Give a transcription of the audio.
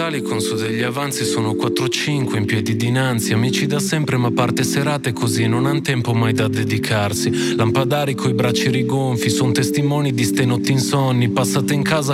Natali con su degli avanzi sono 4-5 in piedi dinanzi. Amici da sempre ma parte serate così, non han tempo mai da dedicarsi. Lampadari coi bracci rigonfi, son testimoni di ste notti insonni passate in casa